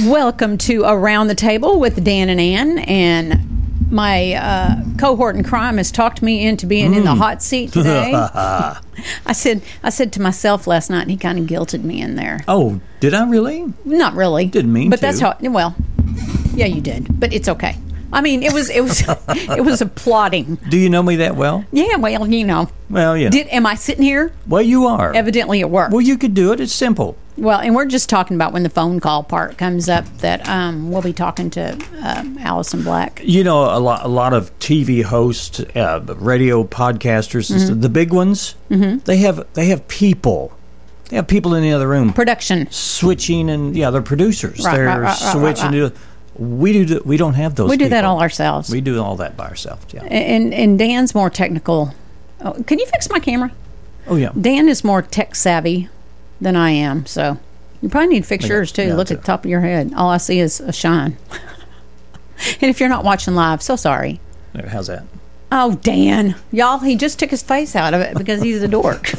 Welcome to Around the Table with Dan and Ann. And my cohort in crime has talked me into being in the hot seat today. I said to myself last night, and he kind of guilted me in there. Oh, did I really? Not really. Didn't mean but to. That's how. Well, yeah, you did, but it's okay. I mean, it was it was applauding. Do you know me that well? Yeah, well, you know. Well, yeah. Am I sitting here? Well, you are. Evidently, it worked. Well, you could do it. It's simple. Well, and we're just talking about when the phone call part comes up that we'll be talking to Allison Black. You know, a lot of TV hosts, radio podcasters, the big ones. They have people. They have people in the other room. Production. Switching and they're producers. Right, they're right, switching. We don't have those. We do people. that all ourselves. We do all that by ourselves. Yeah. And Dan's more technical. Oh, can you fix my camera? Oh yeah. Dan is more tech savvy than I am, so you probably need to fix yours too. Look at the top of your head. All I see is a shine. And if you're not watching live, so sorry. How's that? Oh, Dan. Y'all, he just took his face out of it because he's a dork.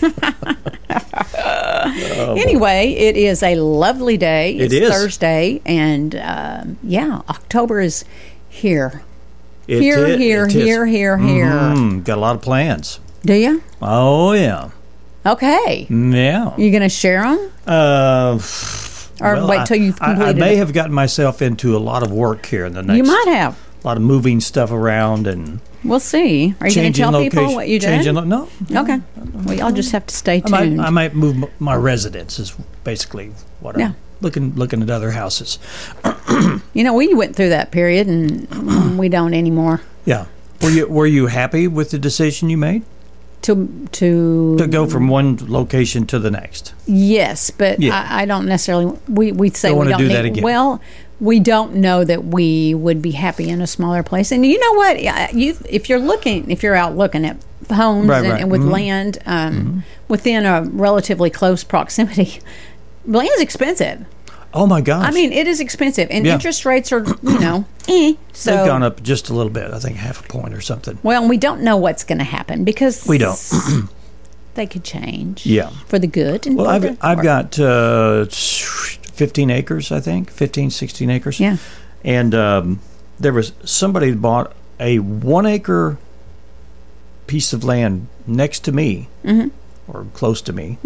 Anyway, it is a lovely day. It's Thursday, and October is here. Here. Got a lot of plans. Do you? Oh, yeah. Okay. Yeah. You going to share them? Or wait till you've completed I may have gotten myself into a lot of work here in the next... You might have. A lot of moving stuff around and... We'll see. Are you going to tell people what you did? No. Okay. Well, y'all just have to stay tuned. I might move my residence is basically what I'm looking at other houses. You know, we went through that period and we don't anymore. Yeah. Were you happy with the decision you made? To go from one location to the next. Yes, but I don't necessarily. We say don't we don't do need that again. Well, we don't know that we would be happy in a smaller place. And you know what? If you're out looking at homes and with land within a relatively close proximity, land's expensive. Oh my gosh! I mean, it is expensive, and interest rates are, so they've gone up just a little bit. I think half a point or something. Well, we don't know what's going to happen because we don't. They could change. Yeah, for the good. And I've got 15 acres. I think 16 acres. Yeah, and there was somebody that bought a 1 acre piece of land next to me, or close to me.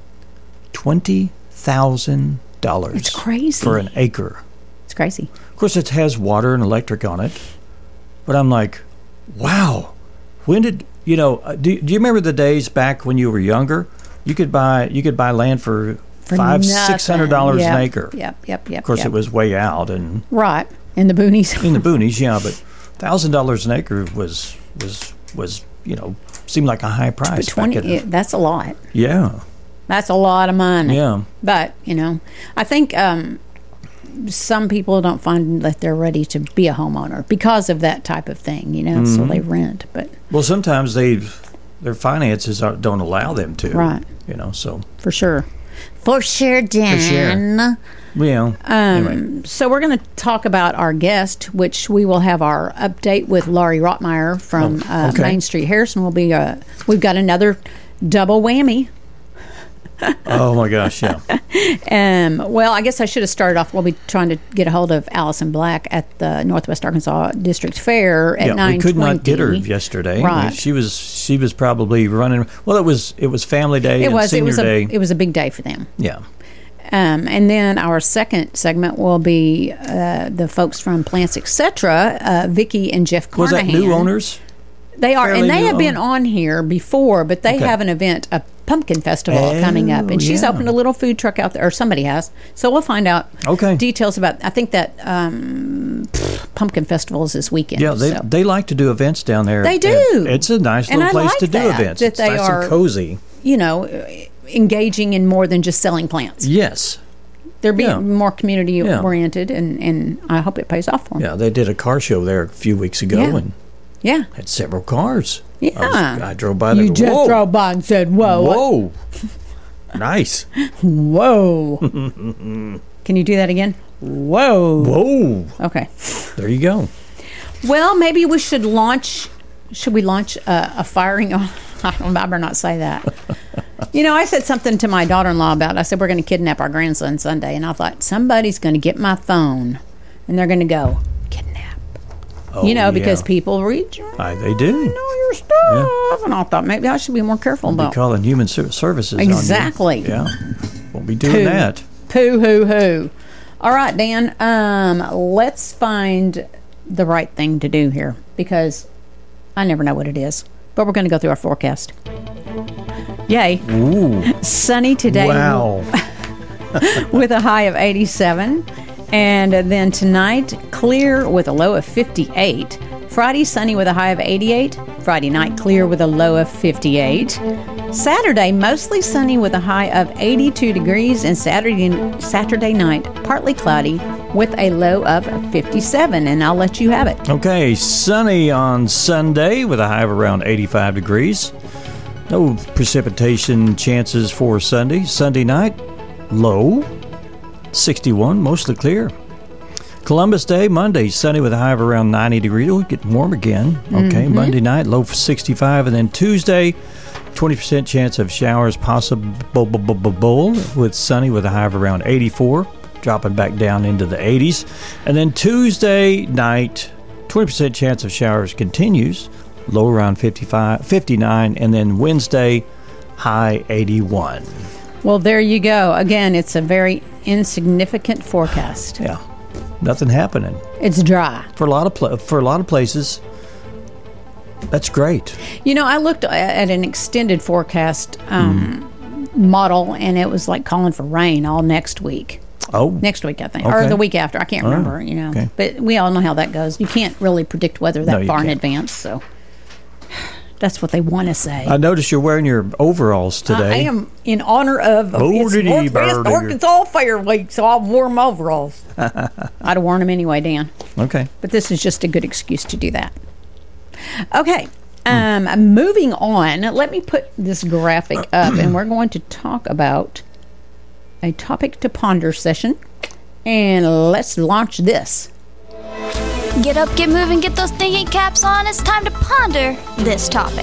$20,000. It's crazy for an acre. It's crazy. Of course, it has water and electric on it, but I'm like, wow. When did do you remember the days back when you were younger? You could buy land for $500-$600 an acre. Yep. Of course, it was way out and right in the boonies. In the boonies, yeah. But $1,000 an acre was seemed like a high price. But that's a lot. Yeah. That's a lot of money. Yeah. But, I think some people don't find that they're ready to be a homeowner because of that type of thing, so they rent. But well, sometimes their finances don't allow them to. Right. So. For sure. For sure, Dan. Yeah. Anyway. So we're going to talk about our guest, which we will have our update with Laurie Rottmeyer from Main Street Harrison. We've got another double whammy. Oh my gosh, yeah. Well, I guess I should have started off. We'll be trying to get a hold of Allison Black at the Northwest Arkansas District Fair at 9:20. We could not get her yesterday. Right. She was probably running. Well, it was Family Day and Senior Day. It was a big day for them. Yeah. And then our second segment will be the folks from Plants Etc., Vicki and Jeff Carnahan. Was that new owners? They are, and they have been on here before, but they have an event, a pumpkin festival coming up, and she's opened a little food truck out there, or somebody has. So we'll find out details about. I think that pumpkin festival is this weekend. Yeah, they like to do events down there. They do. It's a nice little place to do events. That they are and cozy. Engaging in more than just selling plants. Yes. They're being more community oriented, and I hope it pays off for them. Yeah, they did a car show there a few weeks ago, and. Yeah. Had several cars. Yeah. I drove by there. You just drove by and said, whoa. Whoa. Nice. Whoa. Can you do that again? Whoa. Whoa. Okay. There you go. Well, maybe we should launch a firing on, I better not say that. I said something to my daughter-in-law about it. I said, we're going to kidnap our grandson Sunday. And I thought, somebody's going to get my phone. And they're going to go, kidnap. Because people read they do. They know your stuff. Yeah. And I thought, maybe I should be more careful about calling human services exactly. on you. Yeah. Won't be doing that. Poo. All right, Dan. Let's find the right thing to do here, because I never know what it is. But we're going to go through our forecast. Yay. Ooh. Sunny today. Wow. With a high of 87. And then tonight, clear with a low of 58. Friday, sunny with a high of 88. Friday night, clear with a low of 58. Saturday, mostly sunny with a high of 82 degrees. And Saturday night, partly cloudy with a low of 57. And I'll let you have it. Okay, sunny on Sunday with a high of around 85 degrees. No precipitation chances for Sunday. Sunday night, low, 61, mostly clear. Columbus Day, Monday, sunny with a high of around 90 degrees. It'll get warm again. Okay, Monday night, low for 65. And then Tuesday, 20% chance of showers possible with sunny with a high of around 84, dropping back down into the 80s. And then Tuesday night, 20% chance of showers continues, low around 59. And then Wednesday, high 81. Well, there you go. Again, it's a very insignificant forecast. Yeah, nothing happening. It's dry for a lot of places. That's great. I looked at an extended forecast model, and it was like calling for rain all next week. Oh, next week I think, okay. or the week after. I can't remember. Okay. But we all know how that goes. You can't really predict weather that far in advance. So. That's what they want to say. I notice you're wearing your overalls today. I am in honor of Northwest Arkansas Fair Week, so I'll wear my overalls. I'd have worn them anyway, Dan. Okay. But this is just a good excuse to do that. Okay. Moving on, let me put this graphic up, and we're going to talk about a topic to ponder session. And let's launch this. Get up, get moving, get those thinking caps on. It's time to ponder this topic.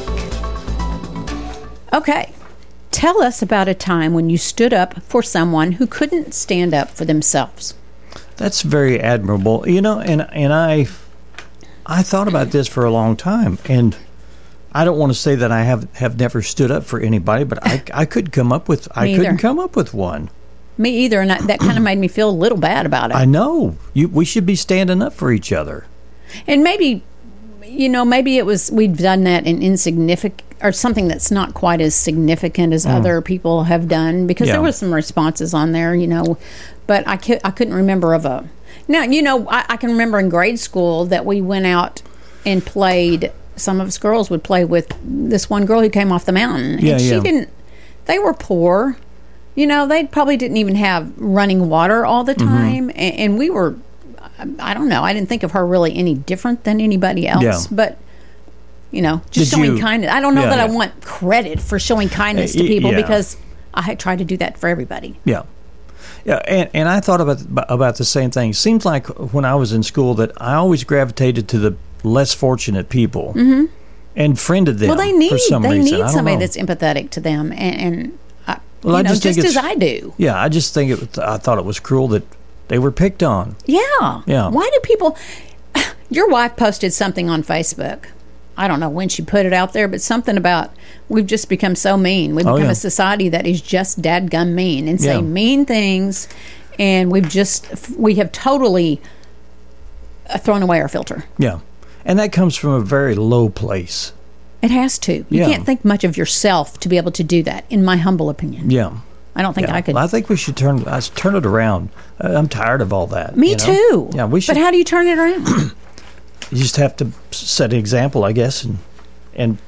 Okay. Tell us about a time when you stood up for someone who couldn't stand up for themselves. That's very admirable. And I thought about this for a long time, and I don't want to say that I have never stood up for anybody, but I couldn't come up with one. Me either, and that kind of made me feel a little bad about it. I know. We should be standing up for each other. And maybe it was we've done that in insignificant or something that's not quite as significant as other people have done, because there was some responses on there, but I couldn't remember of a. Now, I can remember in grade school that we went out and played. Some of us girls would play with this one girl who came off the mountain, and she didn't. They were poor. They probably didn't even have running water all the time. And we were, I don't know, I didn't think of her really any different than anybody else. But, just showing kindness. I don't know that I want credit for showing kindness to people, because I try to do that for everybody. Yeah. Yeah, and I thought about the same thing. Seems like when I was in school that I always gravitated to the less fortunate people and friended them. Well, they need somebody know. that's empathetic to them, and well, I just think as I do. Yeah, I just think I thought it was cruel that they were picked on. Yeah. Why do people? Your wife posted something on Facebook. I don't know when she put it out there, but something about we've just become so mean. We've become a society that is just dadgum mean and say mean things, and we have totally thrown away our filter. Yeah, and that comes from a very low place. It has to. You can't think much of yourself to be able to do that, in my humble opinion. Yeah. I don't think I could. Well, I think we should turn it around. I'm tired of all that. Me too. Yeah, we should. But how do you turn it around? You just have to set an example, I guess, and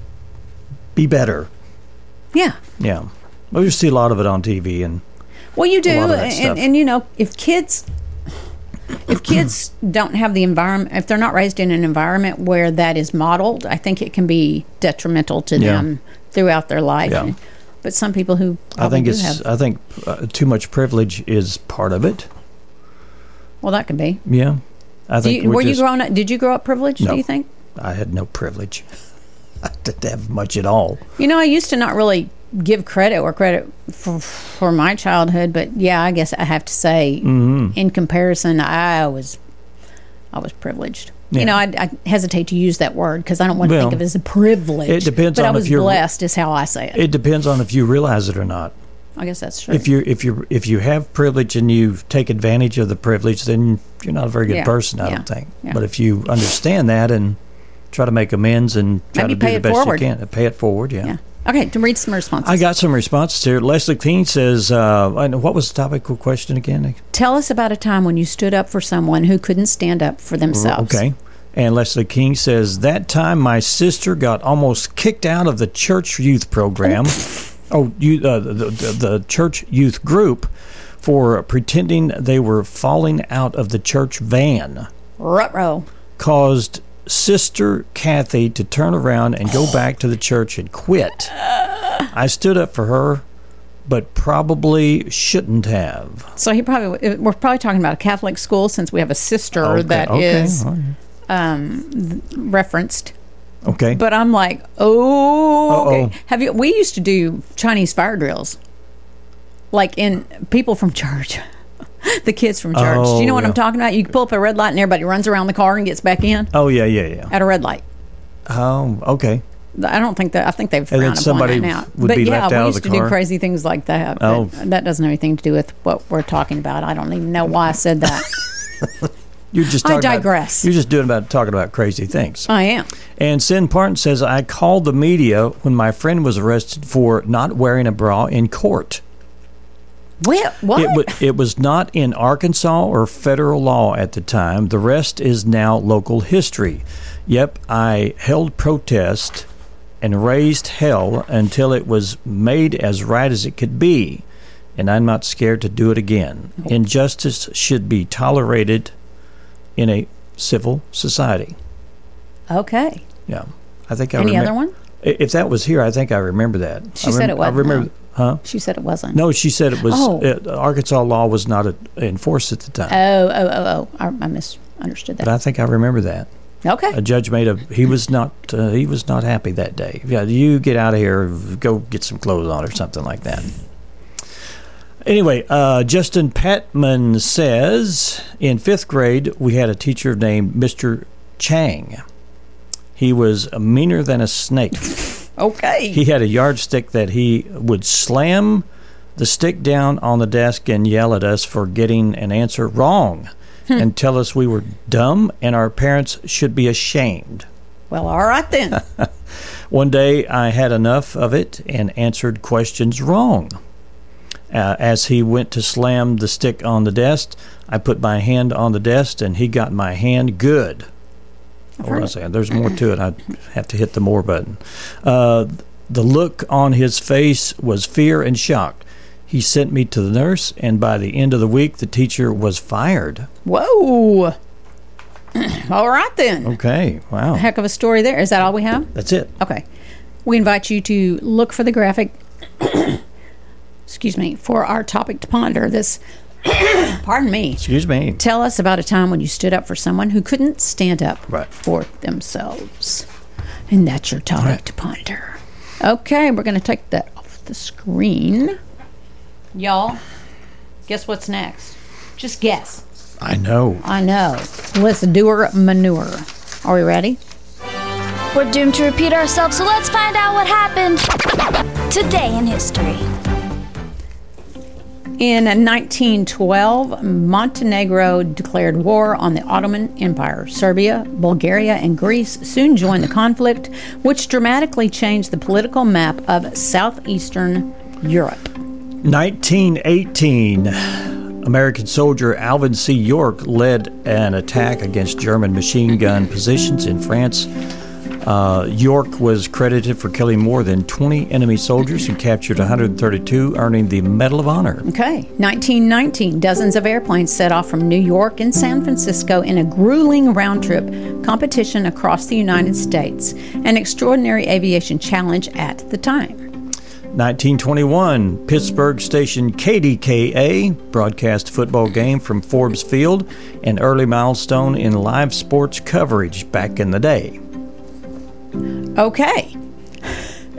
be better. Yeah. Yeah. We just see a lot of it on TV and. Well, you do, and if kids don't have the environment, if they're not raised in an environment where that is modeled, I think it can be detrimental to them throughout their life. Yeah. But some people who I think too much privilege is part of it. Well, that could be. Yeah, I think. You growing up? Did you grow up privileged? No, do you think? I had no privilege. I didn't have much at all. I used to not really give credit where credit for my childhood, but yeah, I guess I have to say, in comparison, I was privileged. Yeah. I hesitate to use that word because I don't want to think of it as a privilege. It depends but on I was if you're blessed, is how I say it. It depends on if you realize it or not. I guess that's true. If you have privilege and you take advantage of the privilege, then you're not a very good person, I don't think. Yeah. But if you understand that and try to make amends and try Maybe to do the best forward. you can, pay it forward. Yeah. Okay, to read some responses. I got some responses here. Leslie King says, what was the topical question again? Tell us about a time when you stood up for someone who couldn't stand up for themselves. Okay. And Leslie King says, that time my sister got almost kicked out of the church youth program, the church youth group, for pretending they were falling out of the church van. Ruh-roh. Caused Sister Kathy to turn around and go back to the church and quit. I stood up for her, but probably shouldn't have. So we're probably talking about a Catholic school, since we have a sister is referenced. Okay. But I'm like, okay. We used to do Chinese fire drills, like in people from church. The kids from church. Do you know what I'm talking about? You pull up a red light and everybody runs around the car and gets back in. Oh, yeah. At a red light. Oh, okay. I think they've frowned upon that now. But yeah, we used to do crazy things like that. Oh. That doesn't have anything to do with what we're talking about. I don't even know why I said that. I digress. You're just talking about crazy things. I am. And Sin Parton says, I called the media when my friend was arrested for not wearing a bra in court. What? It was not in Arkansas or federal law at the time. The rest is now local history. Yep, I held protest and raised hell until it was made as right as it could be. And I'm not scared to do it again. Injustice should be tolerated in a civil society. Okay. Yeah. I think Any other one? If that was here, I think I remember that. She said it wasn't. I remember. Huh? She said it wasn't. No, she said it was. Arkansas law was not enforced at the time. I misunderstood that. But I think I remember that. Okay. A judge he was not happy that day. Yeah, you get out of here, go get some clothes on or something like that. Anyway, Justin Patman says, in 5th grade, we had a teacher named Mr. Chang. He was meaner than a snake. Okay. He had a yardstick that he would slam the stick down on the desk and yell at us for getting an answer wrong and tell us we were dumb and our parents should be ashamed. Well, all right then. One day I had enough of it and answered questions wrong. As he went to slam the stick on the desk, I put my hand on the desk and he got my hand good. There's more to it. I have to hit the more button. The look on his face was fear and shock. He sent me to the nurse, and by the end of the week, the teacher was fired. Whoa. All right, then. Okay. Wow. A heck of a story there. Is that all we have? That's it. Okay. We invite you to look for the graphic, for our topic to ponder this. Pardon me. Excuse me. Tell us about a time when you stood up for someone who couldn't stand up right. for themselves. And that's your topic to ponder. Okay, we're going to take that off the screen. Y'all, guess what's next? Just guess. I know. Let's do our manure. Are we ready? We're doomed to repeat ourselves, so let's find out what happened today in history. In 1912, Montenegro declared war on the Ottoman Empire. Serbia, Bulgaria, and Greece soon joined the conflict, which dramatically changed the political map of southeastern Europe. 1918, American soldier Alvin C. York led an attack against German machine gun positions in France. York was credited for killing more than 20 enemy soldiers and captured 132, earning the Medal of Honor. Okay. 1919, dozens of airplanes set off from New York and San Francisco in a grueling round-trip competition across the United States, an extraordinary aviation challenge at the time. 1921, Pittsburgh station KDKA broadcast a football game from Forbes Field, an early milestone in live sports coverage back in the day. Okay.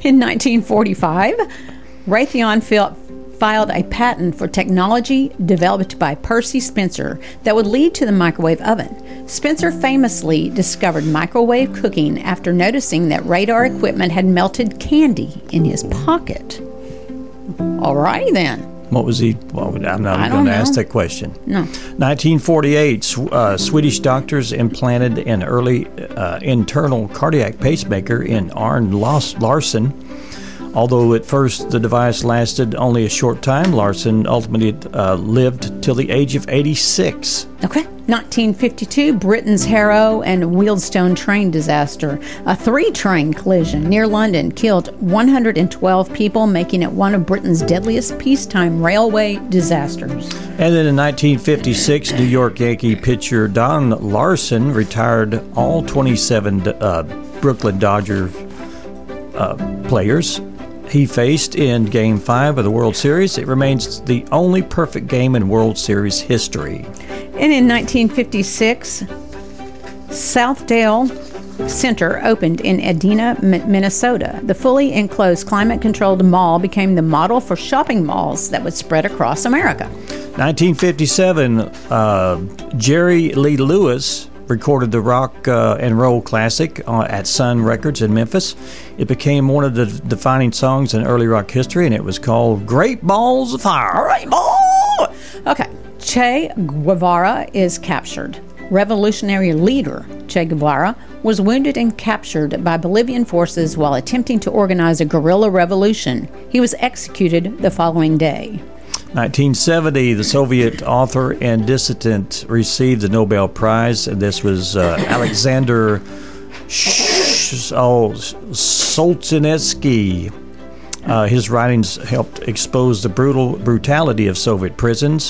In 1945, Raytheon filed a patent for technology developed by Percy Spencer that would lead to the microwave oven. Spencer famously discovered microwave cooking after noticing that radar equipment had melted candy in his pocket. Alrighty then. What was he? Well, I'm not even going to ask that question. No. 1948, Swedish doctors implanted an early internal cardiac pacemaker in Arne Larsson. Although at first the device lasted only a short time, Larsson ultimately lived till the age of 86. Okay. 1952, Britain's Harrow and Wealdstone train disaster. A 3-train collision near London killed 112 people, making it one of Britain's deadliest peacetime railway disasters. And then in 1956, New York Yankee pitcher Don Larson retired all 27 Brooklyn Dodger players he faced in Game 5 of the World Series. It remains the only perfect game in World Series history. And in 1956, Southdale Center opened in Edina, Minnesota. The fully enclosed, climate-controlled mall became the model for shopping malls that would spread across America. 1957, Jerry Lee Lewis recorded the rock and roll classic at Sun Records in Memphis. It became one of the defining songs in early rock history, and it was called Great Balls of Fire. Great Ball! Okay, Che Guevara is captured. Revolutionary leader Che Guevara was wounded and captured by Bolivian forces while attempting to organize a guerrilla revolution. He was executed the following day. 1970, the Soviet author and dissident received the Nobel Prize, and this was Alexander Solzhenitsyn. His writings helped expose the brutality of Soviet prisons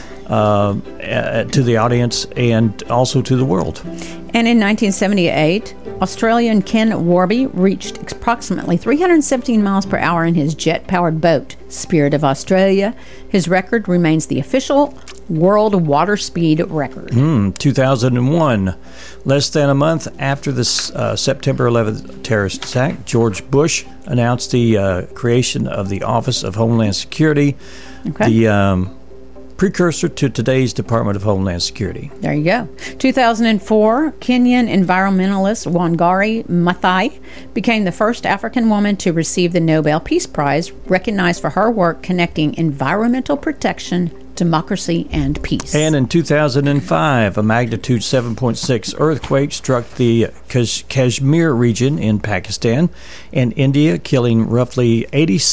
to the audience and also to the world. And in 1978, Australian Ken Warby reached approximately 317 miles per hour in his jet-powered boat, Spirit of Australia. His record remains the official world water speed record. 2001, less than a month after the September 11th terrorist attack, George Bush announced the creation of the Office of Homeland Security, the precursor to today's Department of Homeland Security. There you go. 2004, Kenyan environmentalist Wangari Maathai became the first African woman to receive the Nobel Peace Prize, recognized for her work connecting environmental protection, democracy, and peace. And in 2005, a magnitude 7.6 earthquake struck the Kashmir region in Pakistan and India, killing roughly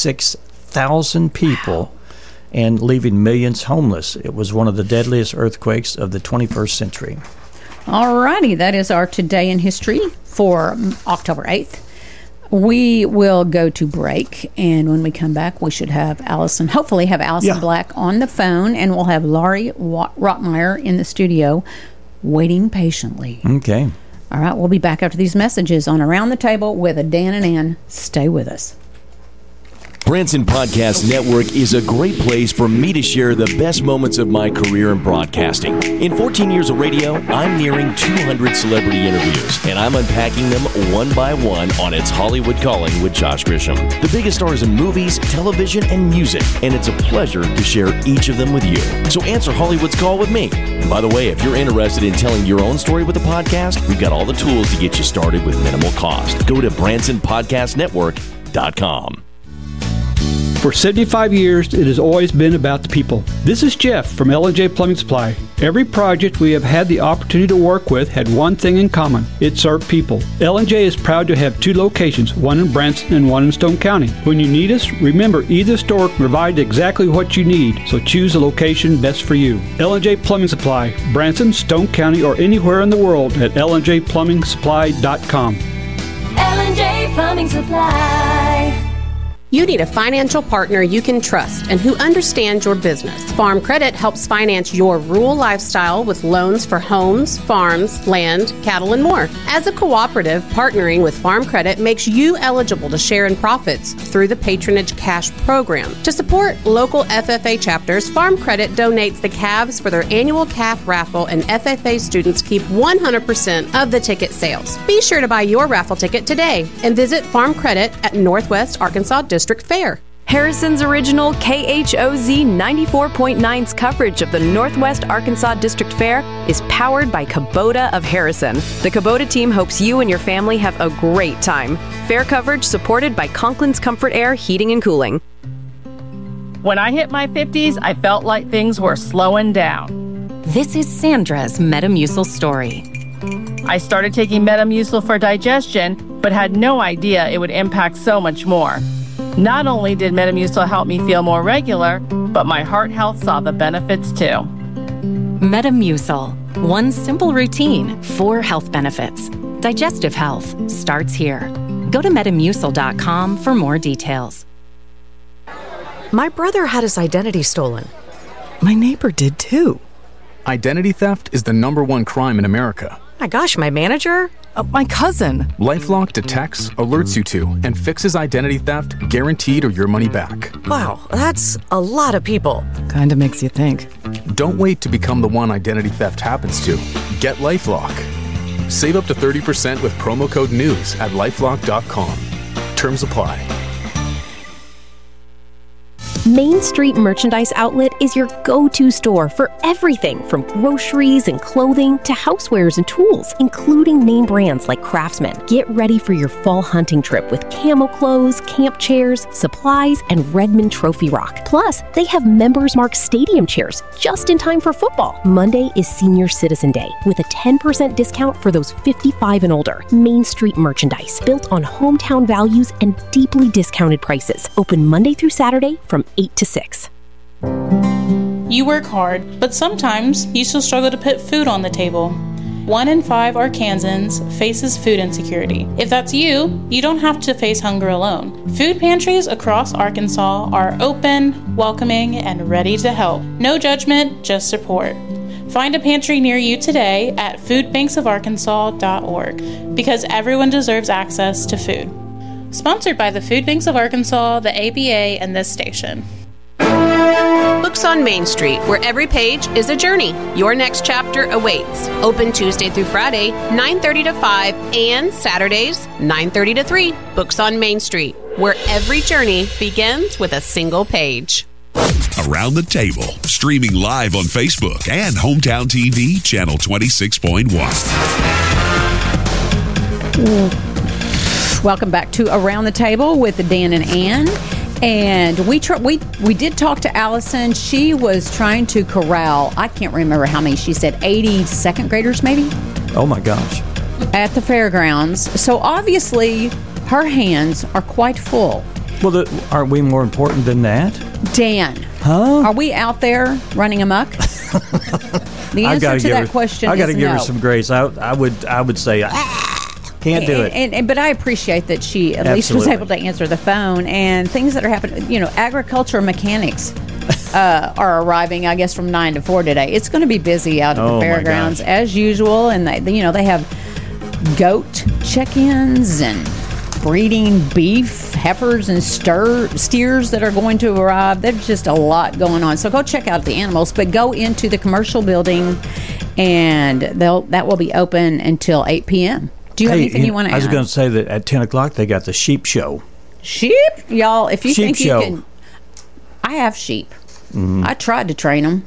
86,000 people and leaving millions homeless. It was one of the deadliest earthquakes of the 21st century. All righty, that is our Today in History for October 8th. We will go to break, and when we come back, we should have Allison Black on the phone, and we'll have Laurie Rottmeyer in the studio waiting patiently. Okay. All right, we'll be back after these messages on Around the Table with Dan and Ann. Stay with us. Branson Podcast Network is a great place for me to share the best moments of my career in broadcasting. In 14 years of radio, I'm nearing 200 celebrity interviews, and I'm unpacking them one by one on It's Hollywood Calling with Josh Grisham. The biggest stars in movies, television, and music, and it's a pleasure to share each of them with you. So answer Hollywood's call with me. And by the way, if you're interested in telling your own story with the podcast, we've got all the tools to get you started with minimal cost. Go to BransonPodcastNetwork.com. For 75 years, it has always been about the people. This is Jeff from L&J Plumbing Supply. Every project we have had the opportunity to work with had one thing in common. It's our people. L&J is proud to have 2 locations, one in Branson and one in Stone County. When you need us, remember either store can provide exactly what you need, so choose a location best for you. L&J Plumbing Supply, Branson, Stone County, or anywhere in the world at ljplumingsupply.com. L&J Plumbing Supply. You need a financial partner you can trust and who understands your business. Farm Credit helps finance your rural lifestyle with loans for homes, farms, land, cattle, and more. As a cooperative, partnering with Farm Credit makes you eligible to share in profits through the Patronage Cash program. To support local FFA chapters, Farm Credit donates the calves for their annual calf raffle, and FFA students keep 100% of the ticket sales. Be sure to buy your raffle ticket today and visit Farm Credit at Northwest Arkansas District Fair. Harrison's original KHOZ 94.9's coverage of the Northwest Arkansas District Fair is powered by Kubota of Harrison. The Kubota team hopes you and your family have a great time. Fair coverage supported by Conklin's Comfort Air Heating and Cooling. When I hit my 50s, I felt like things were slowing down. This is Sandra's Metamucil story. I started taking Metamucil for digestion, but had no idea it would impact so much more. Not only did Metamucil help me feel more regular, but my heart health saw the benefits too. Metamucil. One simple routine, 4 health benefits. Digestive health starts here. Go to Metamucil.com for more details. My brother had his identity stolen. My neighbor did too. Identity theft is the #1 crime in America. My gosh, my manager? My cousin. LifeLock detects, alerts you to, and fixes identity theft, guaranteed or your money back. Wow, that's a lot of people. Kinda makes you think. Don't wait to become the one identity theft happens to. Get LifeLock. Save up to 30% with promo code NEWS at LifeLock.com. Terms apply. Main Street Merchandise Outlet is your go-to store for everything from groceries and clothing to housewares and tools, including name brands like Craftsman. Get ready for your fall hunting trip with camo clothes, camp chairs, supplies, and Redmond Trophy Rock. Plus, they have Members Mark Stadium chairs just in time for football. Monday is Senior Citizen Day with a 10% discount for those 55 and older. Main Street Merchandise, built on hometown values and deeply discounted prices. Open Monday through Saturday from 8 to 6. You work hard, but sometimes you still struggle to put food on the table. 1 in 5 Arkansans faces food insecurity. If that's you, you don't have to face hunger alone. Food pantries across Arkansas are open, welcoming, and ready to help. No judgment, just support. Find a pantry near you today at foodbanksofarkansas.org, because everyone deserves access to food. Sponsored by the Food Banks of Arkansas, the ABA, and this station. Books on Main Street, where every page is a journey. Your next chapter awaits. Open Tuesday through Friday, 9:30 to 5, and Saturdays, 9:30 to 3. Books on Main Street, where every journey begins with a single page. Around the Table, streaming live on Facebook and Hometown TV, channel 26.1. Welcome back to Around the Table with Dan and Ann. And we did talk to Allison. She was trying to corral, I can't remember how many, she said 80 second graders maybe? Oh my gosh. At the fairgrounds. So obviously her hands are quite full. Well, aren't we more important than that? Dan. Huh? Are we out there running amok? The answer to that question is no. I got to give her some grace. I would say can't do it. But I appreciate that she at least was able to answer the phone, and things that are happening. You know, agriculture mechanics are arriving, I guess, from 9 to 4 today. It's going to be busy out at the fairgrounds as usual, and they have goat check-ins and breeding beef, heifers, and steers that are going to arrive. There's just a lot going on. So go check out the animals, but go into the commercial building, and that will be open until 8 p.m. Do you have anything you want to add? I was going to say that at 10 o'clock they got the sheep show. Sheep? Y'all, if you think you can... I have sheep. Mm-hmm. I tried to train them.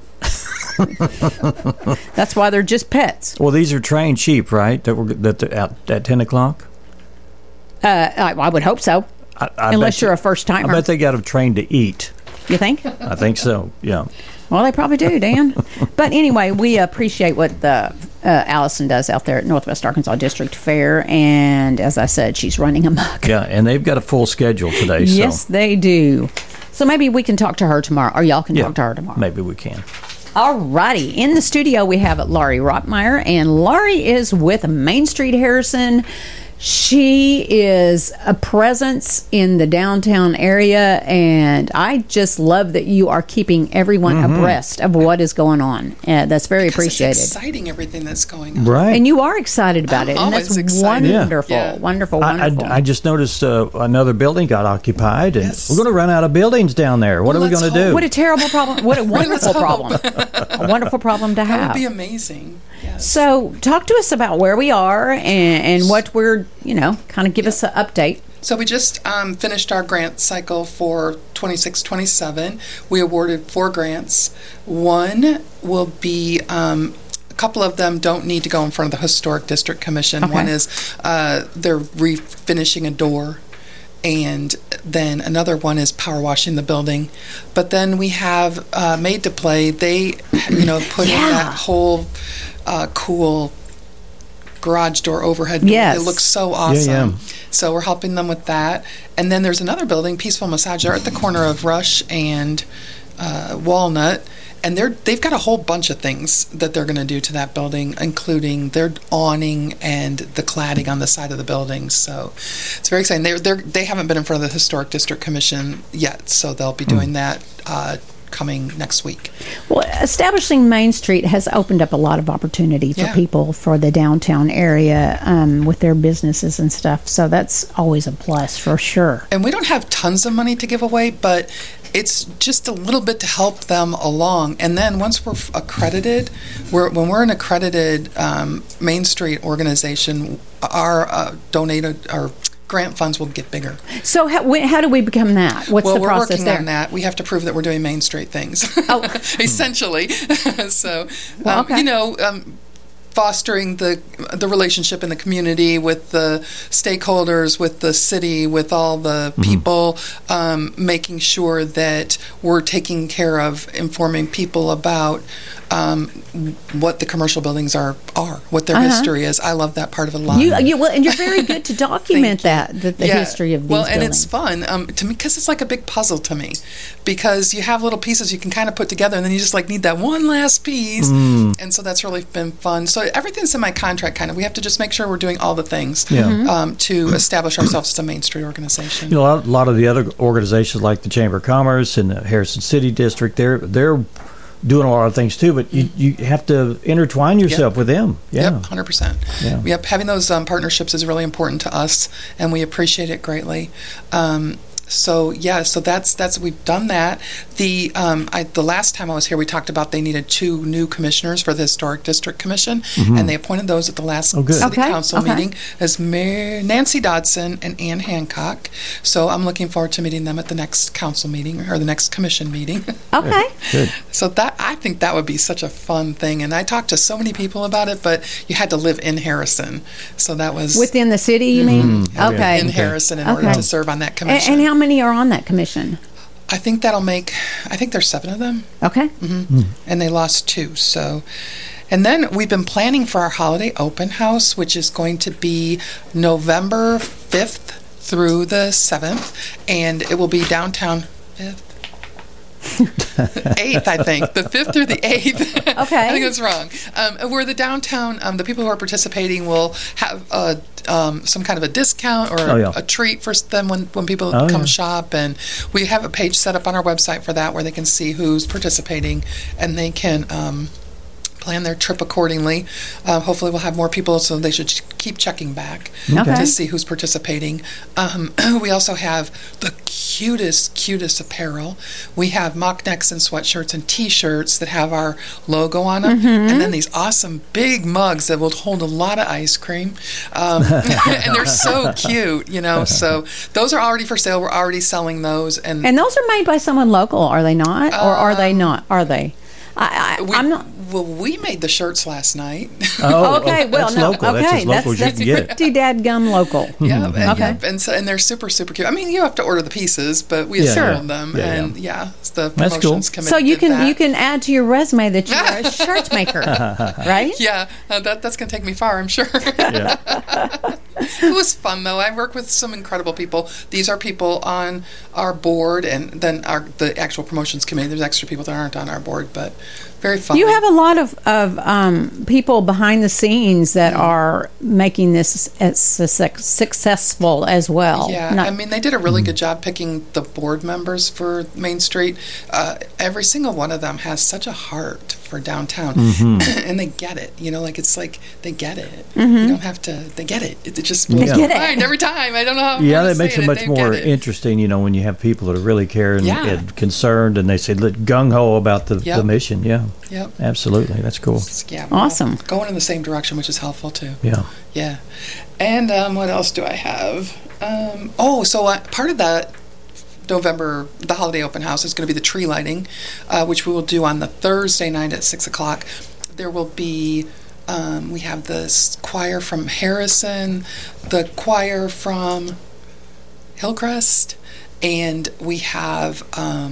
That's why they're just pets. Well, these are trained sheep, right? That they're out at 10 o'clock? I would hope so. Unless you're a first-timer. I bet they got them trained to eat. You think? I think so, yeah. Well, they probably do, Dan. But anyway, we appreciate what Allison does out there at Northwest Arkansas District Fair. And as I said, she's running amok. Yeah, and they've got a full schedule today. Yes, they do. So maybe we can talk to her tomorrow, or y'all can talk to her tomorrow. Maybe we can. All righty. In the studio, we have Laurie Rockmeyer, and Laurie is with Main Street Harrison She is a presence in the downtown area, and I just love that you are keeping everyone abreast of what is going on. That's very appreciated. It's exciting, everything that's going on. Right. And you are excited about it, and that's wonderful, wonderful. I just noticed another building got occupied, and we're going to run out of buildings down there. What are we going to do? What a terrible problem. What a wonderful problem. A wonderful problem to have. That would be amazing. Yes. So talk to us about where we are and what we're, kind of give us an update. So we just finished our grant cycle for 26-27. We awarded 4 grants. One will be, a couple of them don't need to go in front of the Historic District Commission. Okay. One is they're refinishing a door. And then another one is power washing the building. But then we have Made to Play. They, put in that whole cool garage door overhead door. Yes. It looks so awesome. So we're helping them with that. And then there's another building, Peaceful Massage. They're at the corner of Rush and Walnut. And they've got a whole bunch of things that they're going to do to that building, including their awning and the cladding on the side of the building. So it's very exciting. They haven't been in front of the Historic District Commission yet, so they'll be doing that coming next week. Well, establishing Main Street has opened up a lot of opportunity for people for the downtown area with their businesses and stuff. So that's always a plus for sure. And we don't have tons of money to give away, but it's just a little bit to help them along. And then once we're accredited, when we're an accredited Main Street organization, our grant funds will get bigger. So how do we become that? What's the process there? Well, we're working on that. We have to prove that we're doing Main Street things, essentially. So, fostering the relationship in the community with the stakeholders, with the city, with all the people, making sure that we're taking care of informing people about what the commercial buildings are, what their history is. I love that part of it a lot. And you're very good to document the history of these buildings. And it's fun to me because it's like a big puzzle to me, because you have little pieces you can kind of put together, and then you just need that one last piece, and so that's really been fun. So everything's in my contract, kind of. We have to just make sure we're doing all the things to establish ourselves as a Main Street organization. A lot of the other organizations like the Chamber of Commerce and the Harrison City District, they're doing a lot of things too, but you have to intertwine yourself with them. Yep, 100%. Yep, having those partnerships is really important to us, and we appreciate it greatly. So that's we've done that. The last time I was here, we talked about they needed 2 new commissioners for the Historic District Commission, and they appointed those at the last City Council meeting as Nancy Dodson and Ann Hancock. So I'm looking forward to meeting them at the next council meeting or the next commission meeting. Okay. Good. So I think that would be such a fun thing, and I talked to so many people about it, but you had to live in Harrison, so that was within the city. You mean? Okay. In Harrison in order to serve on that commission. And how many are on that commission? I think there's 7 of them. Okay. And they lost 2. So, and then we've been planning for our holiday open house, which is going to be November 5th through the 7th, and it will be downtown 5th. 8th, I think. The 5th through the 8th. Okay. I think that's wrong. Where the downtown, the people who are participating will have some kind of a discount or a treat for them when people come shop. And we have a page set up on our website for that where they can see who's participating, and they can plan their trip accordingly. Hopefully we'll have more people, so they should keep checking back to see who's participating. We also have the cutest apparel. We have mock necks and sweatshirts and T-shirts that have our logo on them, and then these awesome big mugs that will hold a lot of ice cream, and they're so cute, So those are already for sale. We're already selling those, and those are made by someone local, are they not, or are they not? Are they? I'm not. Well, we made the shirts last night. Oh, okay. Well, that's no. local. Okay, that's as local as you can get pretty dadgum local. Yeah. And they're super cute. I mean, you have to order the pieces, but we assembled them, and it's the promotions committee. So you can add to your resume that you're a shirt maker, right? Yeah, that's going to take me far, I'm sure. It was fun though. I work with some incredible people. These are people on our board, and then the actual promotions committee. There's extra people that aren't on our board, but Very fun. You have a lot of people behind the scenes that are making this as successful as well. Yeah, I mean, they did a really good job picking the board members for Main Street. Every single one of them has such a heart for downtown, and they get it. You know, like it's like they get it. You don't have to. They get it. It just blows my mind every time. I don't know how. That makes it much more interesting. You know, when you have people that really care and concerned, and they say gung ho about the mission. Yeah. Yep. Absolutely. That's cool. Yeah. Awesome. Going in the same direction, which is helpful too. Yeah. Yeah. And what else do I have? Part of that November, the holiday open house is going to be the tree lighting, which we will do on the Thursday night at 6:00. There will be, we have the choir from Harrison, the choir from Hillcrest, and we have,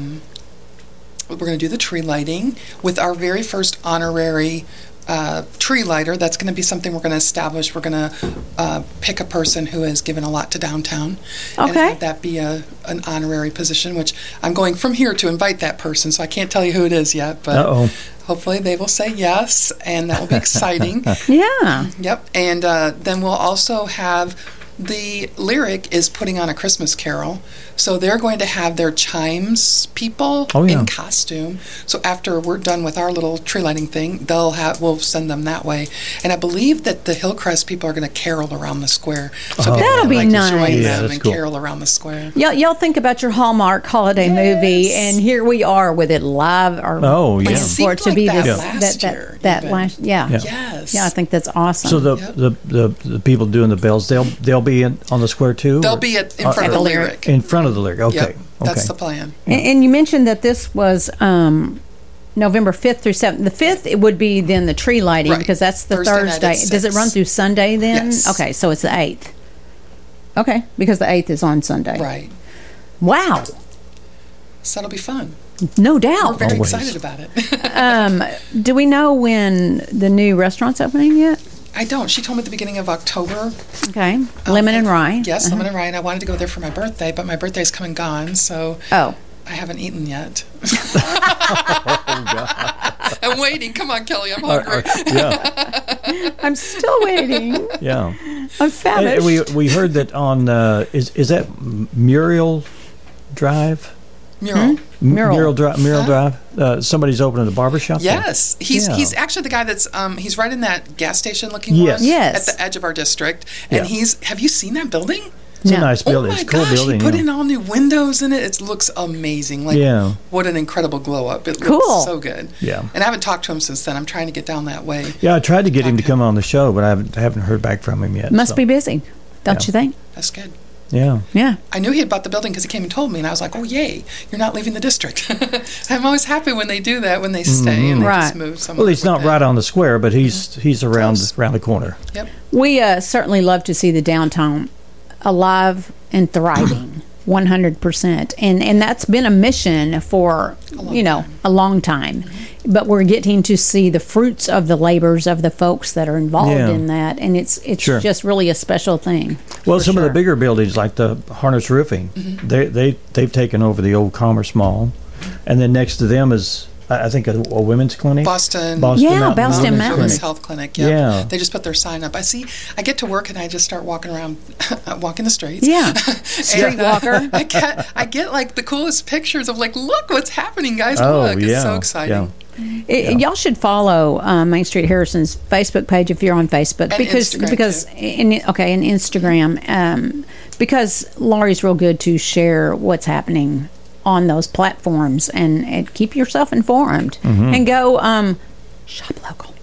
we're going to do the tree lighting with our very first honorary tree lighter. That's going to be something we're going to establish. We're going to pick a person who has given a lot to downtown, and have that be an honorary position, which I'm going from here to invite that person, so I can't tell you who it is yet, but hopefully they will say yes, and that will be exciting. Yeah. Yep. And then we'll also have the Lyric is putting on a Christmas carol, so they're going to have their chimes people in costume. So after we're done with our little tree lighting thing, we'll send them that way. And I believe that the Hillcrest people are going to carol around the square. So that'll be nice. Join them and carol around the square. Y'all think about your Hallmark holiday movie, and here we are with it live. For it to be that last year. Yes. Yeah, I think that's awesome. So the people doing the bells, they'll be on the square too? They'll be in front of the Lyric. In front of the Lyric, okay. Yep, that's the plan. And you mentioned that this was November 5th through 7th. The 5th, it would be then the tree lighting, because that's the Thursday. Does it run through Sunday then? Yes. Okay, so it's the 8th. Okay, because the 8th is on Sunday. Right. Wow. So that'll be fun. No doubt. We're very excited about it. Do we know when the new restaurant's opening yet? I don't. She told me at the beginning of October. Okay. Lemon and Rye. Yes, Lemon and Rye. And I wanted to go there for my birthday, but my birthday's come and gone, so I haven't eaten yet. I'm waiting. Come on, Kelly. I'm hungry. I'm still waiting. Yeah. I'm famished. We heard that on, is that Muriel Drive? Mural Drive. Somebody's opening a barbershop. Yes, he's actually the guy that's he's right in that gas station looking one. Yes, at the edge of our district. And have you seen that building? It's a nice building. Oh my it's a cool gosh, building. He put in all new windows in it. It looks amazing. What an incredible glow up. It looks so good. Yeah. And I haven't talked to him since then. I'm trying to get down that way. Yeah, I tried to get him to come on the show, but I haven't heard back from him yet. Must be busy, don't you think? That's good. Yeah. I knew he had bought the building because he came and told me, and I was like, "Oh, yay! You're not leaving the district." I'm always happy when they do that, when they stay and they just move somewhere. Well, he's not right on the square, but he's around the corner. Yep. We certainly love to see the downtown alive and thriving. 100%, and that's been a mission for a long time. But we're getting to see the fruits of the labors of the folks that are involved in that, and it's just really a special thing. Well, some of the bigger buildings, like the Harness Roofing, they've taken over the old Commerce Mall, and then next to them is, I think, a women's clinic. Boston Mountain Women's Health Clinic. Yep. Yeah, they just put their sign up. I get to work and I just start walking around, walking the streets. Yeah, street walker. I get like the coolest pictures of like, look what's happening, guys. Look, it's so exciting. Yeah. Y'all should follow Main Street Harrison's Facebook page if you're on Facebook, and Instagram, because Laurie's real good to share what's happening on those platforms and keep yourself informed and go shop local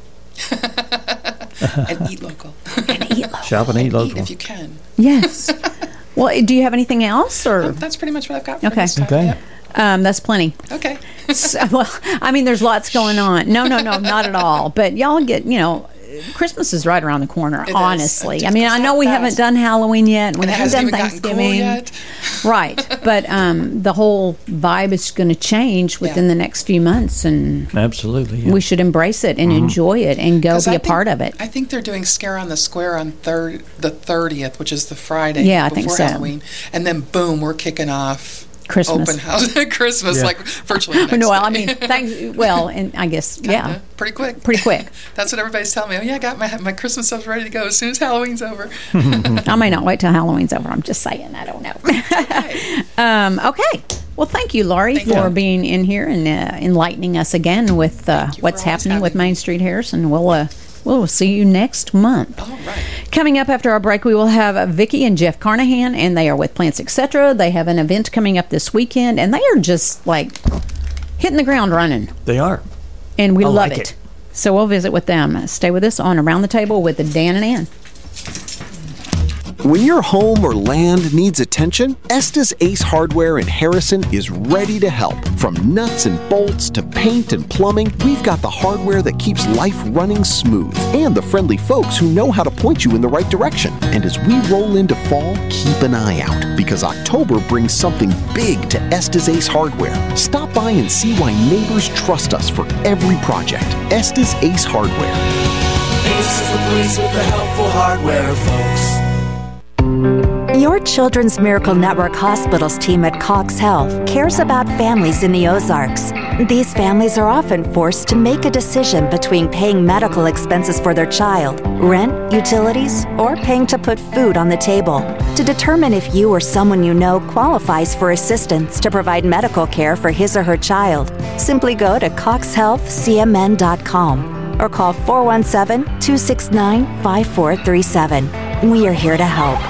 and eat local. Shop and eat local if you can. Yes. Well, do you have anything else, or that's pretty much what I've got for this time. Okay. Yep. That's plenty. Okay. There's lots going on. No, not at all. But y'all get, Christmas is right around the corner, honestly. I mean, I know we haven't done Halloween yet. We haven't done Thanksgiving yet. Right. But the whole vibe is going to change within the next few months. And absolutely. We should embrace it and enjoy it and be a part of it. I think they're doing Scare on the Square on the 30th, which is the Friday before Halloween. And then, boom, we're kicking off Christmas. Open house at Christmas, like virtually next No, day. I mean, and I guess, yeah. Pretty quick. Pretty quick. That's what everybody's telling me. Oh, yeah, I got my Christmas stuff ready to go as soon as Halloween's over. I may not wait till Halloween's over. I'm just saying. I don't know. Okay. Well, thank you, Laurie, for being in here and enlightening us again with what's happening with Main Street Harrison. We'll see you next month. All right. Coming up after our break, we will have Vicki and Jeff Carnahan, and they are with Plants Etc. They have an event coming up this weekend, and they are just like hitting the ground running. They are. And we love it. So we'll visit with them. Stay with us on Around the Table with Dan and Ann. When your home or land needs attention, Estes Ace Hardware in Harrison is ready to help. From nuts and bolts to paint and plumbing, we've got the hardware that keeps life running smooth and the friendly folks who know how to point you in the right direction. And as we roll into fall, keep an eye out because October brings something big to Estes Ace Hardware. Stop by and see why neighbors trust us for every project. Estes Ace Hardware. Ace is the place with the helpful hardware, folks. Your Children's Miracle Network Hospitals team at Cox Health cares about families in the Ozarks. These families are often forced to make a decision between paying medical expenses for their child, rent, utilities, or paying to put food on the table. To determine if you or someone you know qualifies for assistance to provide medical care for his or her child, simply go to coxhealthcmn.com or call 417-269-5437. We are here to help.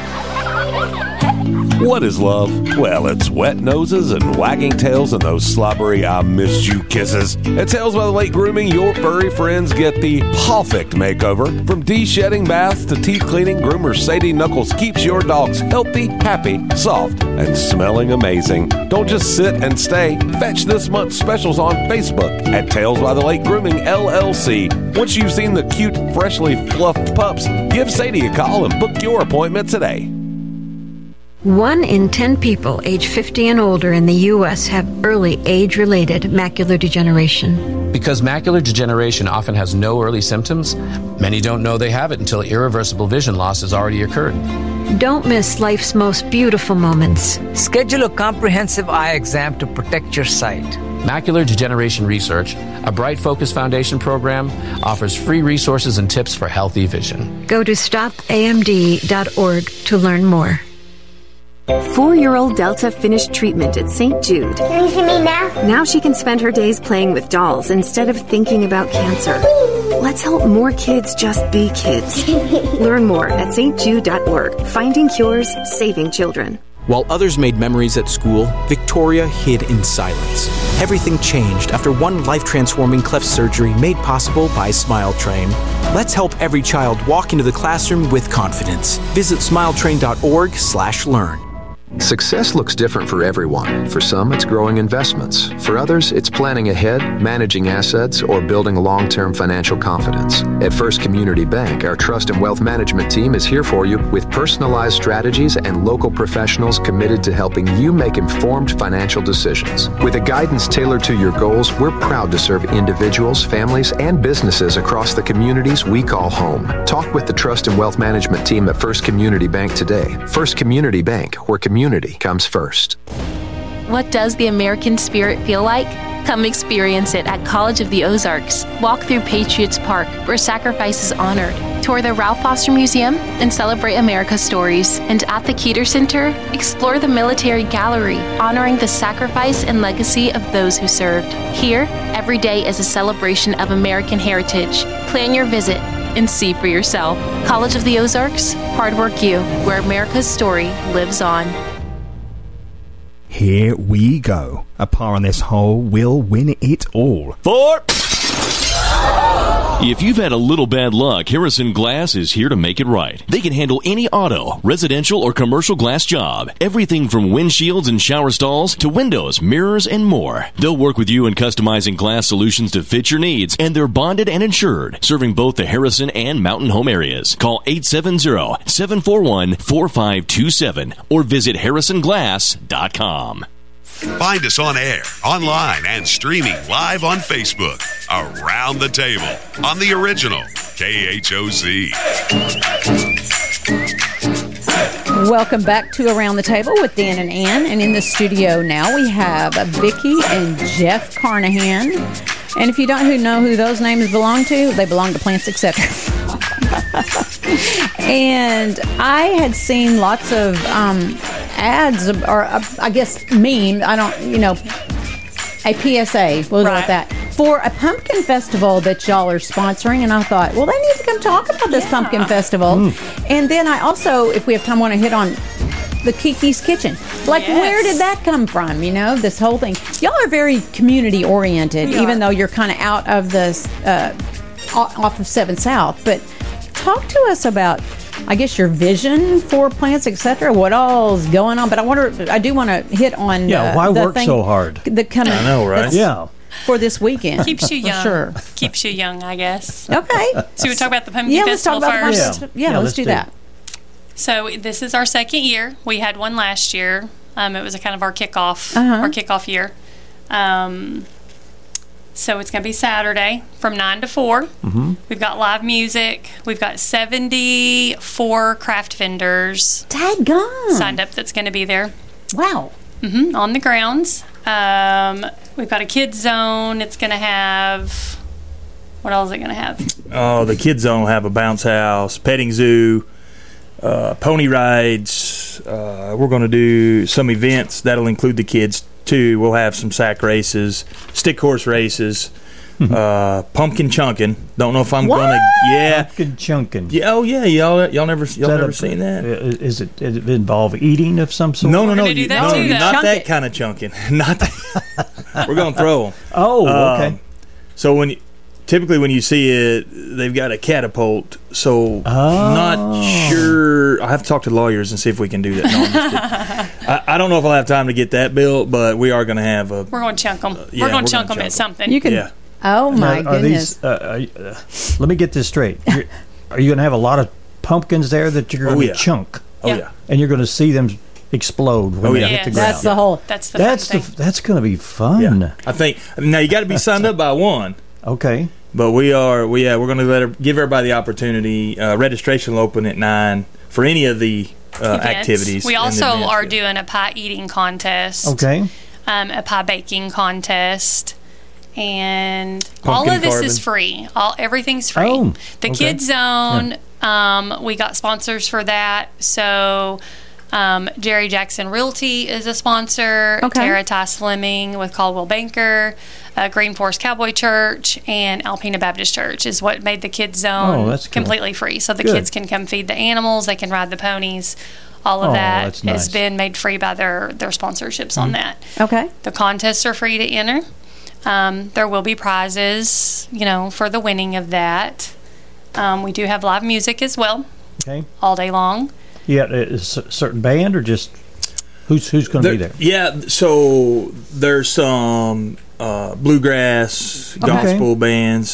What is love? Well, it's wet noses and wagging tails and those slobbery I missed you kisses. At Tales by the Lake Grooming, your furry friends get the perfect makeover. From de-shedding baths to teeth cleaning, groomer Sadie Knuckles keeps your dogs healthy, happy, soft, and smelling amazing. Don't just sit and stay. Fetch this month's specials on Facebook at Tales by the Lake Grooming LLC. Once you've seen the cute, freshly fluffed pups, give Sadie a call and book your appointment today. 1 in 10 people age 50 and older in the U.S. have early age-related macular degeneration. Because macular degeneration often has no early symptoms, many don't know they have it until irreversible vision loss has already occurred. Don't miss life's most beautiful moments. Schedule a comprehensive eye exam to protect your sight. Macular Degeneration Research, a Bright Focus Foundation program, offers free resources and tips for healthy vision. Go to stopamd.org to learn more. 4-year-old Delta finished treatment at St. Jude. Can you see me now? Now she can spend her days playing with dolls instead of thinking about cancer. Let's help more kids just be kids. Learn more at stjude.org. Finding cures, saving children. While others made memories at school, Victoria hid in silence. Everything changed after one life-transforming cleft surgery made possible by Smile Train. Let's help every child walk into the classroom with confidence. Visit smiletrain.org/learn. Success looks different for everyone. For some, it's growing investments. For others, it's planning ahead, managing assets, or building long-term financial confidence. At First Community Bank, our trust and wealth management team is here for you with personalized strategies and local professionals committed to helping you make informed financial decisions. With a guidance tailored to your goals, we're proud to serve individuals, families, and businesses across the communities we call home. Talk with the trust and wealth management team at First Community Bank today. First Community Bank, where community comes first. What does the American spirit feel like? Come experience it at College of the Ozarks. Walk through Patriots Park, where sacrifice is honored. Tour the Ralph Foster Museum and celebrate America's stories. And at the Keeter Center, explore the Military Gallery, honoring the sacrifice and legacy of those who served. Here, every day is a celebration of American heritage. Plan your visit and see for yourself. College of the Ozarks, Hard Work U, where America's story lives on. Here we go. A par on this hole will win it all. 4. If you've had a little bad luck, Harrison Glass is here to make it right. They can handle any auto, residential, or commercial glass job. Everything from windshields and shower stalls to windows, mirrors, and more. They'll work with you in customizing glass solutions to fit your needs, and they're bonded and insured, serving both the Harrison and Mountain Home areas. Call 870-741-4527 or visit harrisonglass.com. Find us on air, online, and streaming live on Facebook. Around the Table on the original KHOZ. Welcome back to Around the Table with Dan and Ann. And in the studio now we have Vicki and Jeff Carnahan. And if you don't know who those names belong to, they belong to Plants Etc. And I had seen lots of ads, or I guess meme, a PSA, we'll go with that, for a pumpkin festival that y'all are sponsoring. And I thought, well, they need to come talk about this pumpkin festival. And then I also, if we have time, want to hit on the Kiki's Kitchen. Where did that come from? This whole thing. Y'all are very community oriented, even though you're kind of out of the off of 7 South. But talk to us about, I guess, your vision for Plants Etc. What all's going on? But I do want to hit on why work so hard? I know, right? Yeah. For this weekend. Keeps you young. Sure. Keeps you young, I guess. Okay. So we talk about the pumpkin festival first. Let's do that. So this is our second year. We had one last year. It was a kind of our kickoff year. So it's going to be Saturday from 9 to 4. Mm-hmm. We've got live music. We've got 74 craft vendors signed up that's going to be there. Wow. Mm-hmm, on the grounds. We've got a kids zone. It's going to have... What else is it going to have? Oh, the kids zone will have a bounce house, petting zoo, pony rides. We're going to do some events that'll include the kids too. We'll have some sack races, stick horse races, pumpkin chunking. Don't know if I'm going to. Yeah, pumpkin chunking. Yeah, oh yeah, y'all never seen that? Does it involve eating of some sort? No, not that kind of chunking. Not that. We're going to throw them. Oh, okay. So typically when you see it, they've got a catapult. So not sure. I'll have to talk to lawyers and see if we can do that. No, I don't know if I'll have time to get that built, but we are going to have a. We're going to chunk them. We're going to chunk them at something. You can. Yeah. Oh my goodness. Let me get this straight. Are you going to have a lot of pumpkins there that you're going to chunk? Oh yeah. And you're going to see them explode when they hit the ground. That's the whole. That's that's going to be fun. Yeah. I think now you got to be signed up by 1. Okay. But we're going to give everybody the opportunity. Registration will open at 9 for any of the activities. We also are doing a pie eating contest. Okay. A pie baking contest. And Pumpkin all of this carving. is free. Everything's free. Oh, the Kids Zone, we got sponsors for that. So Jerry Jackson Realty is a sponsor. Okay. Tara Tice Fleming with Caldwell Banker, Green Forest Cowboy Church, and Alpena Baptist Church is what made the Kids Zone completely free. So the kids can come feed the animals, they can ride the ponies. All of that has been made free by their sponsorships on that. Okay. The contests are free to enter. There will be prizes, for the winning of that. We do have live music as well. Okay. All day long. Yeah, is a certain band or just who's going to be there? Yeah, so there's some bluegrass gospel bands.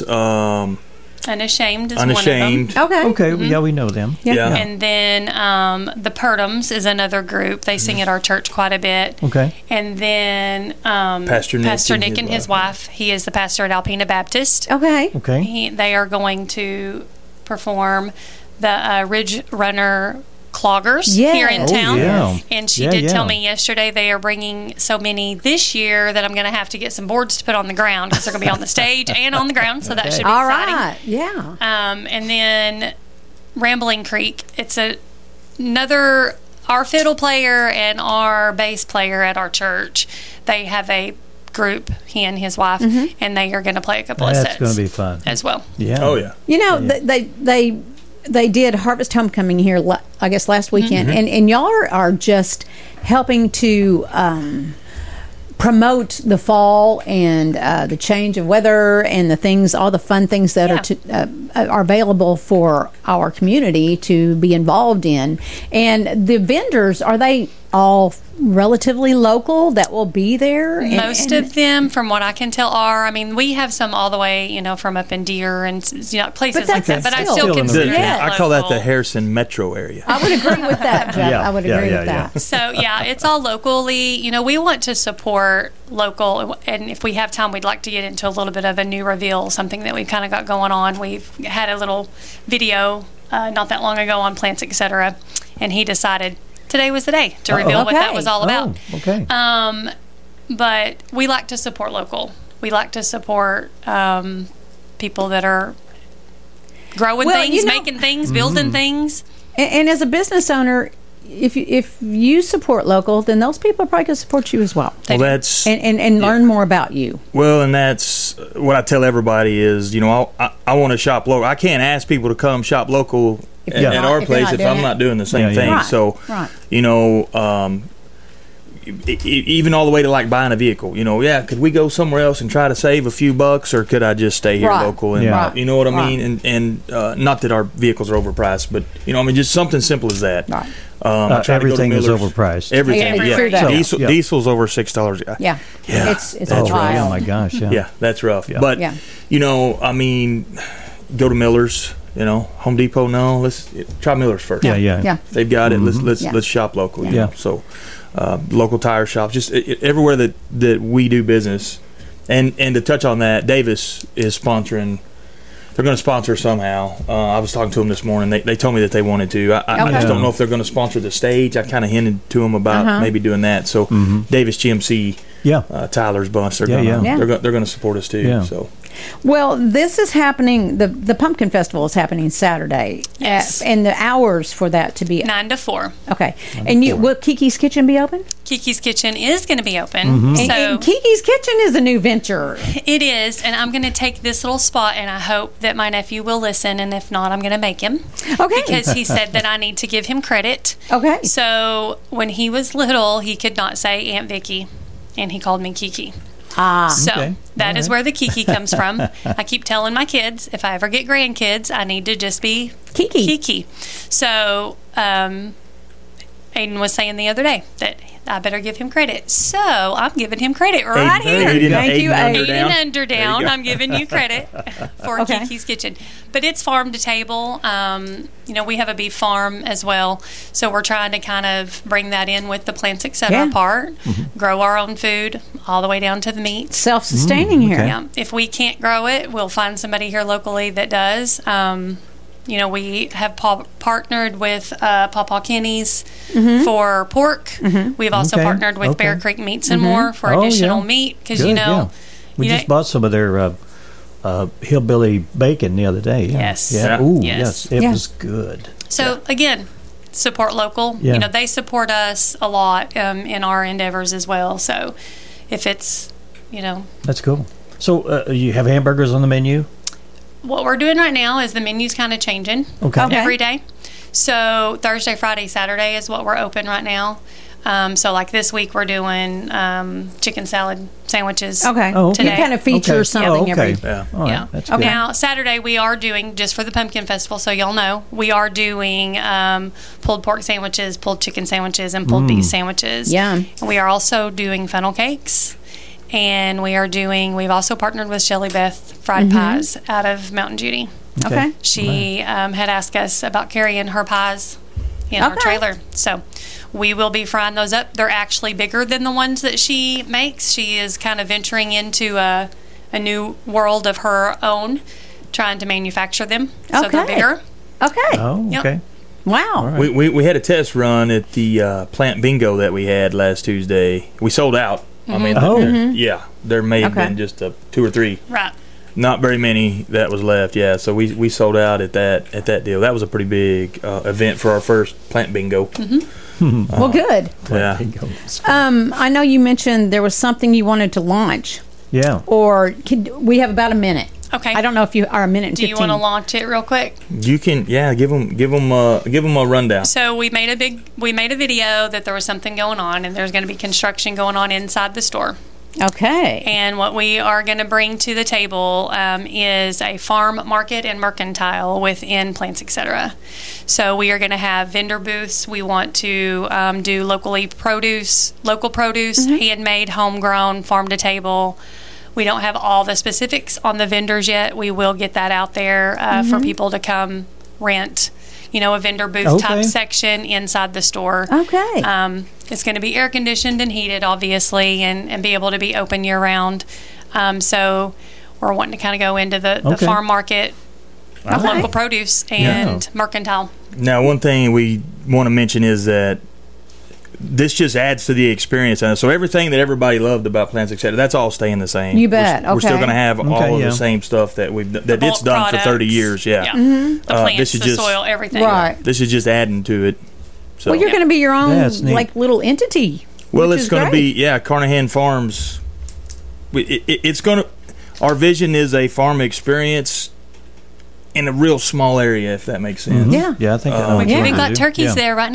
Unashamed is Unashamed. one of them. Okay. Yeah, we know them. Yeah. And then the Purdums is another group. They sing at our church quite a bit. Okay. And then Pastor Nick and his wife. He is the pastor at Alpena Baptist. Okay. They are going to perform the Ridge Runner Cloggers here in town. Yeah. And she did tell me yesterday they are bringing so many this year that I'm going to have to get some boards to put on the ground because they're going to be on the stage and on the ground. So that should be exciting. Right. Yeah. And then Rambling Creek. It's another, our fiddle player and our bass player at our church. They have a group, he and his wife, and they are going to play a couple of sets. That's going to be fun as well. Yeah. Oh yeah. They did Harvest Homecoming here, I guess, last weekend, and y'all are just helping to promote the fall and the change of weather and the things, all the fun things that are available for our community to be involved in. And the vendors, are they all relatively local that will be there? Most of them, from what I can tell, are. I mean, we have some all the way, from up in Deer and places like that. But I still consider that local. I call that the Harrison metro area. I would agree with that, Jeff. I would agree with that. So it's all locally. We want to support local, and if we have time, we'd like to get into a little bit of a new reveal, something that we've kind of got going on. We've had a little video not that long ago on Plants Etc., and he decided today was the day to reveal what that was all about. Okay. But we like to support local. We like to support people that are growing things, making things, building things. And as a business owner, if you support local, then those people are probably going to support you as well. That's and learn more about you. Well, and that's what I tell everybody is, I want to shop local. I can't ask people to come shop local at our place if I'm not doing the same thing. Right. So, even all the way to like buying a vehicle, could we go somewhere else and try to save a few bucks, or could I just stay here local? And you know what I mean? And not that our vehicles are overpriced, but just something simple as that. Right. Everything is overpriced. Everything, Diesel's over $6. Yeah. It's that's rough. Oh my gosh, yeah, that's rough. Yeah. But go to Miller's. Home Depot. No, let's try Miller's first. Yeah. They've got it. Let's shop local. So local tire shops, just everywhere that we do business. And to touch on that, Davis is sponsoring. They're going to sponsor somehow. I was talking to them this morning. They told me that they wanted to. I just don't know if they're going to sponsor the stage. I kind of hinted to them about maybe doing that. So Davis GMC, Tyler's bunch, they're going to support us too. Yeah. So. Well, this is happening. The Pumpkin Festival is happening Saturday. Yes. And the hours for that to be 9 to 4. Okay. And will Kiki's Kitchen be open? Kiki's Kitchen is going to be open. And Kiki's Kitchen is a new venture. It is, and I'm going to take this little spot, and I hope that my nephew will listen, and if not, I'm going to make him. Okay. Because he said that I need to give him credit. Okay. So when he was little, he could not say Aunt Vicky, and he called me Kiki. So that is where the Kiki comes from. I keep telling my kids, if I ever get grandkids, I need to just be Kiki. So Aiden was saying the other day that I better give him credit. So I'm giving him credit right here. Thank you, Aiden Underdown. I'm giving you credit for Kiki's Kitchen. But it's farm to table. We have a beef farm as well. So we're trying to kind of bring that in with the Plants Etc. part, grow our own food all the way down to the meat. Self-sustaining here. Yeah. If we can't grow it, we'll find somebody here locally that does. We have partnered with Pawpaw Kenny's for pork. We've also partnered with Bear Creek Meats and More for additional meat because we just bought some of their hillbilly bacon the other day. Yes. Yeah. Ooh, yes. It was good. So again, support local. Yeah. They support us a lot in our endeavors as well. So if it's that's cool. So you have hamburgers on the menu? What we're doing right now is the menu's kind of changing every day. So Thursday, Friday, Saturday is what we're open right now. So like this week we're doing chicken salad sandwiches. Today. You kind of feature something every day. Yeah. That's good. Now Saturday we are doing, just for the Pumpkin Festival, so y'all know, we are doing pulled pork sandwiches, pulled chicken sandwiches, and pulled beef sandwiches. Yeah. And we are also doing funnel cakes. And we've also partnered with Shelly Beth Fried Pies out of Mountain Judy. Okay. She had asked us about carrying her pies in our trailer. So we will be frying those up. They're actually bigger than the ones that she makes. She is kind of venturing into a new world of her own, trying to manufacture them. So they're bigger. Okay. Oh, okay. Yep. Wow. Right. We had a test run at the plant bingo that we had last Tuesday. We sold out. I mean, there may have been just 2 or 3. Right. Not very many that was left. Yeah, so we sold out at that deal. That was a pretty big event for our first plant bingo. Well, good. Yeah. I know you mentioned there was something you wanted to launch. Yeah. Or we have about a minute. Okay. I don't know if you are a minute and 15. Do you want to launch it real quick? You can, give them a rundown. So we made a video that there was something going on, and there's going to be construction going on inside the store. Okay. And what we are going to bring to the table is a farm market and mercantile within Plants Etc. So we are going to have vendor booths. We want to do local produce, handmade, homegrown, farm to table. We don't have all the specifics on the vendors yet. We will get that out there for people to come rent, a vendor booth type section inside the store. Okay. It's going to be air conditioned and heated, obviously, and be able to be open year round. So we're wanting to kind of go into the farm market, local produce, and mercantile. Now, one thing we want to mention is that this just adds to the experience. And so everything that everybody loved about Plants Etc., that's all staying the same. You bet. We're still going to have all of the same stuff that it's done for 30 years. Yeah. Mm-hmm. The plants, the soil, everything. Right. This is just adding to it. So. Well, you're going to be your own little entity. Well, it's going to be Carnahan Farms. It's going to. Our vision is a farm experience in a real small area, if that makes sense. Yeah, I think. We've got turkeys there right now.